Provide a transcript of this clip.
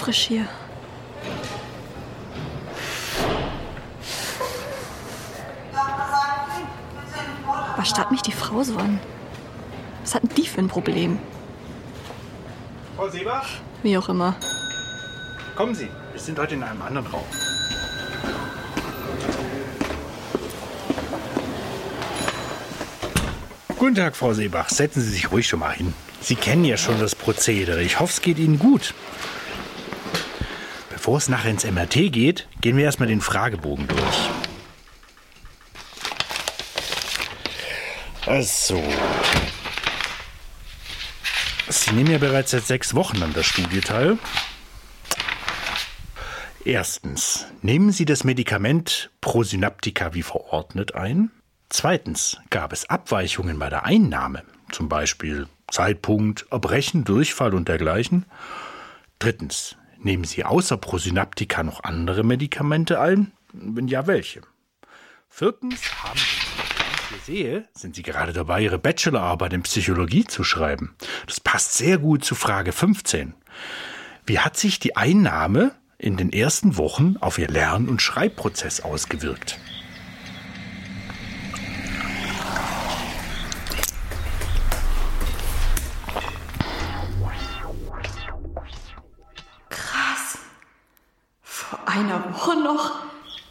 frisch hier. Was starrt mich die Frau so an? Was hat denn die für ein Problem? Frau Seebach? Wie auch immer. Kommen Sie, wir sind heute in einem anderen Raum. Guten Tag, Frau Seebach. Setzen Sie sich ruhig schon mal hin. Sie kennen ja schon das Prozedere. Ich hoffe, es geht Ihnen gut. Bevor es nachher ins MRT geht, gehen wir erstmal den Fragebogen durch. Also. Sie nehmen ja bereits seit 6 Wochen an der Studie teil. Erstens, nehmen Sie das Medikament Prosynaptika wie verordnet ein. Zweitens, gab es Abweichungen bei der Einnahme, zum Beispiel Zeitpunkt, Erbrechen, Durchfall und dergleichen. Drittens, nehmen Sie außer Prosynaptika noch andere Medikamente ein? Wenn ja, welche? Viertens, haben Sie, wie ich hier sehe, sind Sie gerade dabei, Ihre Bachelorarbeit in Psychologie zu schreiben. Das passt sehr gut zu Frage 15. Wie hat sich die Einnahme in den ersten Wochen auf Ihr Lern- und Schreibprozess ausgewirkt? Krass. Vor einer Woche noch